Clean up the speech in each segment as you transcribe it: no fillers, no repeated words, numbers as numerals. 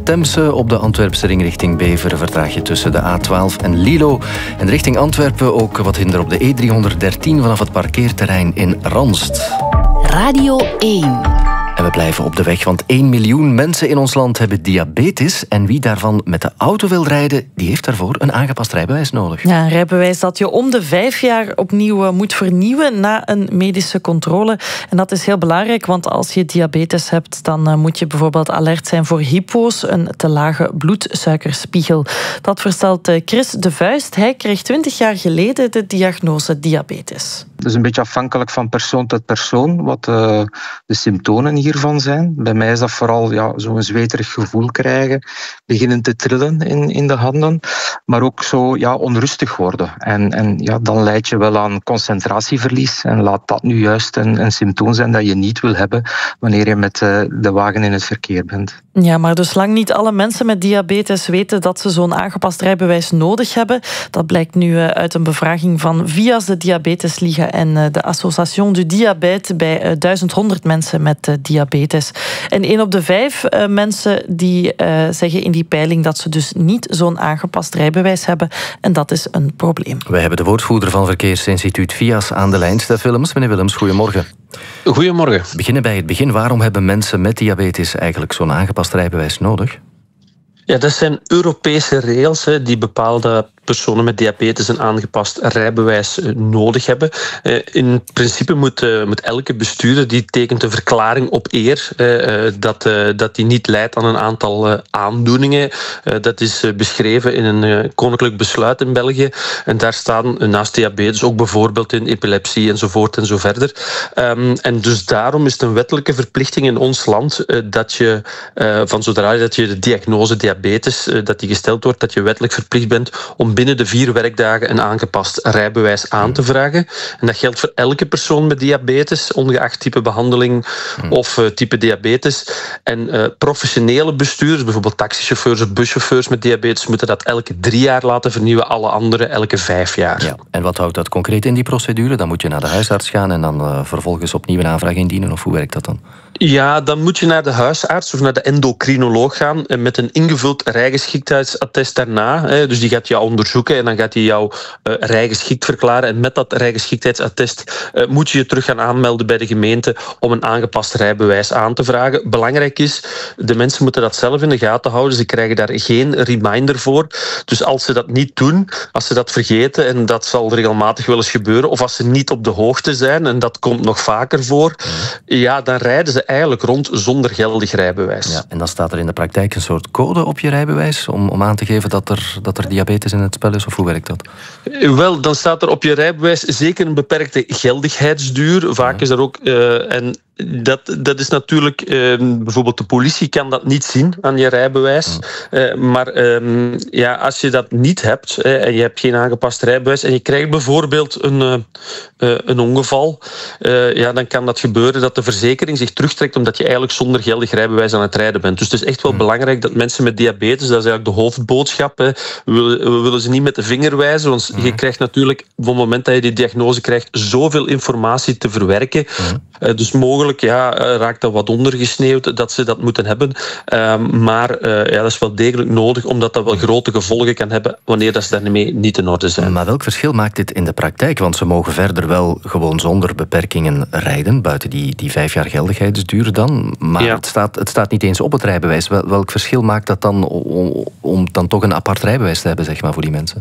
Temse. Op de Antwerpse ring richting Beveren vertraag je tussen de A12 en Lilo. En richting Antwerpen ook wat hinder op de E313 vanaf het parkeerterrein in Ranst. Radio 1. En we blijven op de weg, want 1 miljoen mensen in ons land hebben diabetes. En wie daarvan met de auto wil rijden, die heeft daarvoor een aangepast rijbewijs nodig. Ja, een rijbewijs dat je om de 5 jaar opnieuw moet vernieuwen na een medische controle. En dat is heel belangrijk, want als je diabetes hebt, dan moet je bijvoorbeeld alert zijn voor hypo's, een te lage bloedsuikerspiegel. Dat vertelt Chris de Vuist. Hij kreeg 20 jaar geleden de diagnose diabetes. Het is een beetje afhankelijk van persoon tot persoon wat de symptomen hiervan zijn. Bij mij is dat vooral zo'n zweterig gevoel krijgen, beginnen te trillen in de handen, maar ook zo onrustig worden. En dan leid je wel aan concentratieverlies. En laat dat nu juist een symptoom zijn dat je niet wil hebben wanneer je met de wagen in het verkeer bent. Ja, maar dus lang niet alle mensen met diabetes weten dat ze zo'n aangepast rijbewijs nodig hebben. Dat blijkt nu uit een bevraging van VIAS, de Diabetesliga en de Association du Diabète bij 1100 mensen met diabetes. En 1 op de 5 mensen die zeggen in die peiling dat ze dus niet zo'n aangepast rijbewijs hebben. En dat is een probleem. Wij hebben de woordvoerder van Verkeersinstituut VIAS aan de lijn, Stef Willems. Meneer Willems, goedemorgen. Goedemorgen. We beginnen bij het begin. Waarom hebben mensen met diabetes eigenlijk zo'n aangepast rijbewijs nodig? Ja, dat zijn Europese regels die bepaalde personen met diabetes een aangepast rijbewijs nodig hebben. In principe moet elke bestuurder die tekent een verklaring op eer dat die niet leidt aan een aantal aandoeningen. Dat is beschreven in een koninklijk besluit in België. En daar staan naast diabetes ook bijvoorbeeld in epilepsie enzovoort en zo verder. En dus daarom is het een wettelijke verplichting in ons land dat je van zodra dat je de diagnose diabetes dat die gesteld wordt, dat je wettelijk verplicht bent om binnen de 4 werkdagen een aangepast rijbewijs aan te vragen. En dat geldt voor elke persoon met diabetes, ongeacht type behandeling of type diabetes. En professionele bestuurders, bijvoorbeeld taxichauffeurs of buschauffeurs met diabetes, moeten dat elke 3 jaar laten vernieuwen, alle anderen elke 5 jaar. Ja. En wat houdt dat concreet in die procedure? Dan moet je naar de huisarts gaan en dan vervolgens opnieuw een aanvraag indienen, of hoe werkt dat dan? Ja, dan moet je naar de huisarts of naar de endocrinoloog gaan met een ingevuld rijgeschiktheidsattest daarna. Dus die gaat jou onderzoeken en dan gaat hij jou rijgeschikt verklaren. En met dat rijgeschiktheidsattest moet je je terug gaan aanmelden bij de gemeente om een aangepast rijbewijs aan te vragen. Belangrijk is, de mensen moeten dat zelf in de gaten houden. Ze krijgen daar geen reminder voor. Dus als ze dat niet doen, als ze dat vergeten, en dat zal regelmatig wel eens gebeuren, of als ze niet op de hoogte zijn, en dat komt nog vaker voor, dan rijden ze eigenlijk rond zonder geldig rijbewijs. Ja, en dan staat er in de praktijk een soort code op je rijbewijs om aan te geven dat er diabetes in het spel is, of hoe werkt dat? Wel, dan staat er op je rijbewijs zeker een beperkte geldigheidsduur. Vaak is er ook... Dat is natuurlijk... bijvoorbeeld de politie kan dat niet zien aan je rijbewijs. Maar als je dat niet hebt en je hebt geen aangepast rijbewijs en je krijgt bijvoorbeeld een ongeval, dan kan dat gebeuren dat de verzekering zich terugtrekt omdat je eigenlijk zonder geldig rijbewijs aan het rijden bent. Dus het is echt wel belangrijk dat mensen met diabetes, dat is eigenlijk de hoofdboodschap, we willen ze niet met de vinger wijzen, want je krijgt natuurlijk op het moment dat je die diagnose krijgt zoveel informatie te verwerken. Dus mogelijk raakt dat wat ondergesneeuwd dat ze dat moeten hebben. Maar dat is wel degelijk nodig, omdat dat wel grote gevolgen kan hebben wanneer dat ze daarmee niet in orde zijn. Maar welk verschil maakt dit in de praktijk? Want ze mogen verder wel gewoon zonder beperkingen rijden, buiten die 5 jaar geldigheidsduur dan. Maar het staat niet eens op het rijbewijs. Welk verschil maakt dat dan om dan toch een apart rijbewijs te hebben, zeg maar, voor die mensen?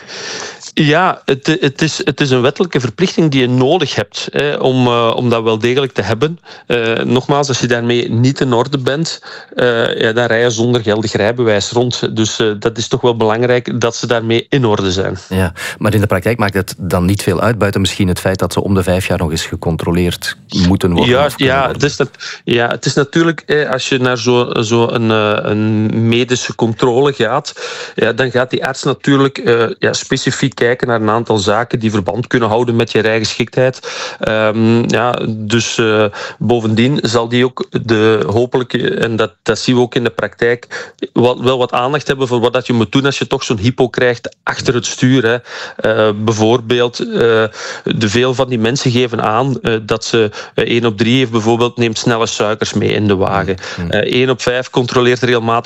Ja, het is een wettelijke verplichting die je nodig hebt om dat wel degelijk te hebben. Nogmaals, als je daarmee niet in orde bent, dan rij je zonder geldig rijbewijs rond. Dus dat is toch wel belangrijk dat ze daarmee in orde zijn. Ja, maar in de praktijk maakt het dan niet veel uit, buiten misschien het feit dat ze om de 5 jaar nog eens gecontroleerd moeten worden? Het is natuurlijk, als je naar een medische controle gaat, dan gaat die arts natuurlijk specifiek kijken naar een aantal zaken die verband kunnen houden met je rijgeschiktheid. Dus bovendien zal die ook hopelijk, en dat zien we ook in de praktijk, wel wat aandacht hebben voor wat je moet doen als je toch zo'n hypo krijgt achter het stuur. Bijvoorbeeld, veel van die mensen geven aan dat ze 1 op 3 heeft bijvoorbeeld, neemt snelle suikers mee in de wagen. 1 op 5 controleert regelmatig